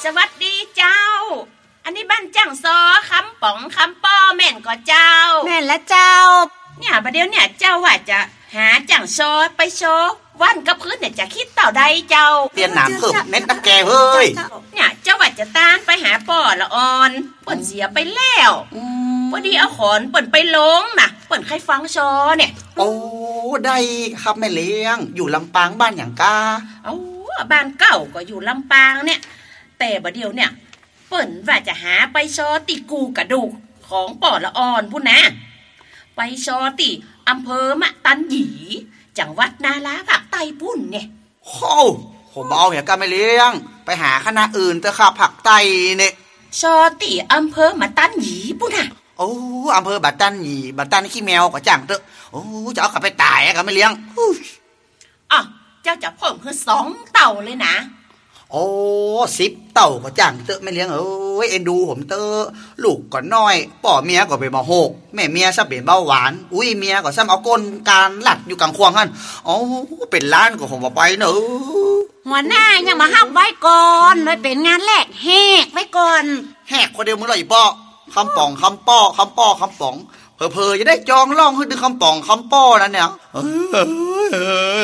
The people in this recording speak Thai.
สวัสดีเจ้าอันนี้บ้านจังซอคำป๋องคำป้อแม่นก็เจ้าแม่นและเจ้าเนี่ยประเดี๋ยวเนี่ยเจ้าว่าจะหาจังซอไปโชว์วันกับพื้นเนี่ยจะคิดเต่าใดเจ้าเตียนหนามเพิ่มเน็ตนักแกเฮ้ยเนี่ยเจ้าว่าจะตานไปหาป่อละอ่อนเปิ่นเสียไปแล้วพอดีเอาขอนเปิ่นไปลงนะเปิ่นใครฟังซอเนี่ยโอ้ได้ครับแม่เลี้ยงอยู่ลำปางบ้านอย่างกาเอาบ้านเก่าก็อยู่ลำปางเนี่ยแต่ประเดี๋ยวเนี่ยเปิ่นว่าจะหาไปซอติกูกระดูกของป่อละอ่อนพุ่นนะไปซอติอำเภอมะตันหยีจังหวัดนาราภาคใต้พุ่นเนี่ยโอ้ผมเอาอย่างกาแม่เลี้ยงไปหาคณะอื่นเถอะครับผักไตเนี่ยซอติอำเภอมะตันหยีพุ่นน่ะโอ้อำเภอบัดตันหยีบัดตันขี้แมวก็จังเถอะโอ้จะเอากลับไปตายกาแม่เลี้ยงอ๋อเจ้าจะเพิ่มคือ2 เต่าเลยนะโอ้10 เต่าก็จังเถอะแม่เลี้ยงเอ้ยเอ็นดูผมเถอะลูกก็น้อยป่อเมียก็เป็นมะโหกแม่เมียซะเป็นเบาหวานอุ้ยเมียก็ซ้ำเอาก้นการหลัดอยู่กลางควงหั่นโอ้เป็นล้านก็ผมบ่ไปเนอะหัวหน้ายังมาห้ามไว้ก่อนไว้เป็นงานแรกแหกไว้ก่อนแหกคนเดียวมึงเลยป่อคำป่องคำป้อคำป้อคำป๋องเพอจะได้จองล่องให้ดึงคำป่องคำป้อนั่นเนี่ย